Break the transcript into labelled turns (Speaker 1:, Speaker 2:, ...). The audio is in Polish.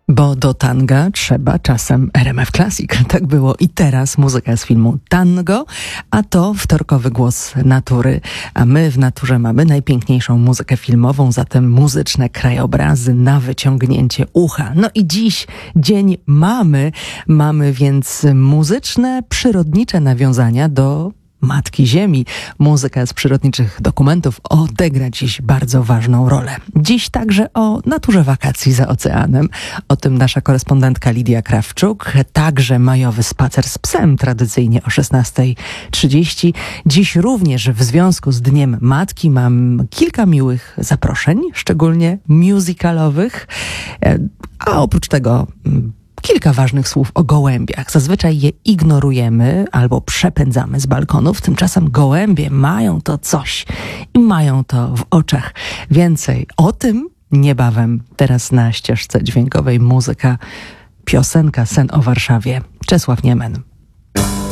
Speaker 1: Bo do tanga trzeba czasem RMF Classic. Tak było i teraz muzyka z filmu Tango, a to wtorkowy głos natury. A my w naturze mamy najpiękniejszą muzykę filmową, zatem muzyczne krajobrazy na wyciągnięcie ucha. No i dziś dzień mamy więc muzyczne, przyrodnicze nawiązania do Matki Ziemi. Muzyka z przyrodniczych dokumentów odegra dziś bardzo ważną rolę. Dziś także o naturze wakacji za oceanem. O tym nasza korespondentka Lidia Krawczuk. Także majowy spacer z psem, tradycyjnie o 16:30. Dziś również w związku z Dniem Matki mam kilka miłych zaproszeń, szczególnie musicalowych. A oprócz tego kilka ważnych słów o gołębiach. Zazwyczaj je ignorujemy albo przepędzamy z balkonów. Tymczasem gołębie mają to coś i mają to w oczach. Więcej o tym niebawem. Teraz na ścieżce dźwiękowej muzyka, piosenka Sen o Warszawie. Czesław Niemen.